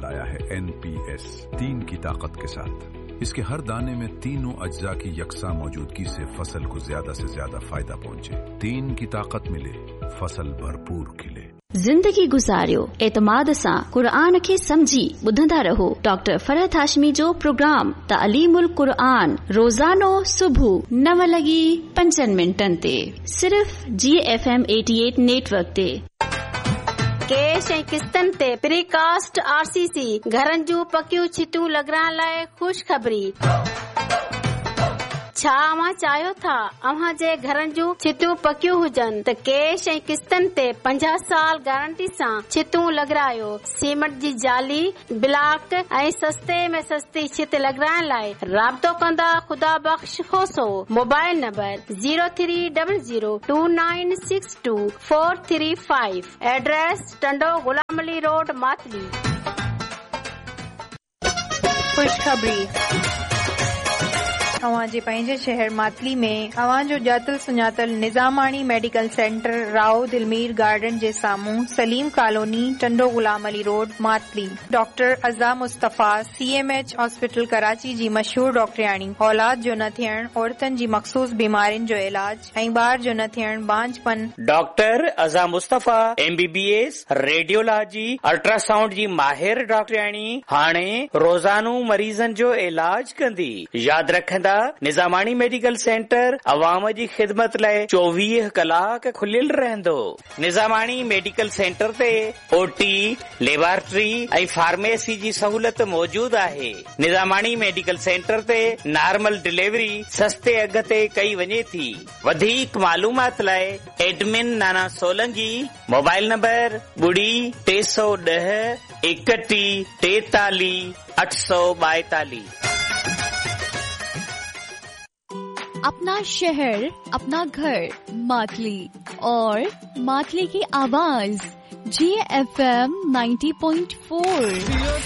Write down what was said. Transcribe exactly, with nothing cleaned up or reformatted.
लाया है N P S, तीन की ताकत के साथ। इसके हर दाने में तीनों अज्जा की यकसा मौजूदगी से फसल को ज्यादा से ज्यादा फायदा पहुंचे। तीन की ताकत मिले, फसल भरपूर खिले। जिंदगी गुजारियो एतमाद सां क़ुरान खे समझी ॿुधंदा रहो। डॉक्टर फरहत हाशमी जो प्रोग्राम तालीमुल क़ुरान रोज़ानो सुबुह नव लॻी पंजनि मिंटनि ते सिर्फ़ जी एफ एम अठासी नेटवर्क ते। कैश ऐं किस्तनि ते प्रीकास्ट आर सी सी घरनि जूं पकियूं छिटूं लॻाइण लाइ ख़ुशख़बरी। छा अव्हां चाहियो था अव्हां जे घरनि जूं छिटूं पकियूं हुजनि त कैश ऐं किस्तनि ते पंजाह साल गारंटी सां छिटूं लॻारायो। सीमेंट जी जाली, ब्लॉक ऐं सस्ते में सस्ती छित लॻाइण लाइ राब्तो कंदा ख़ुदा बख़्श खोसो। Mobile number zero three double zero two nine six two four three five. Address Tando Ghulam Ali road Matali. ख़ुशख़बरी अवां जे पंहिंजे शहर मातली में अवां जो ॼातल सुञातल निज़ामाणी medical centre Rao Dilmir garden जे साम्हूं Salim colony Tando Ghulam Ali road Matali. Doctor अज़ा Mustafa C M H hospital Karachi जी मशहूर डॉक्टरियाणी औलाद जो न थियण, औरतुनि जी मख़सूस बीमारियुनि जो इलाज ऐं ॿार जो न थियण बांझपन। डॉक्टर अज़ा Mustafa M B B S radiology ultrasound जी माहिर डॉक्टरियाणी हाणे रोज़ानो मरीज़नि जो इलाज कंदी। यादि रखंदा निज़ामाणी मेडिकल सेंटर अवाम जी ख़िदमत लाइ चोवीह कलाक खुलियल रहंदो। निज़ामाणी मेडिकल सेंटर ते ओटी, लेबोरेटरी ऐं फार्मेसी जी सहूलत मौजूद आहे। निज़ामाणी मेडिकल सेंटर ते नॉर्मल डिलीवरी सस्ते अघ ते कई वञे थी। वधीक मालूमात लाइ एडमिन नाना सोलंकी, मोबाइल नंबर ॿुड़ी टे सौ ॾह एकटीह टेतालीह अठ सौ ॿाएतालीह। अपना शहर अपना घर मातली और मातली की आवाज जी F M ninety point four.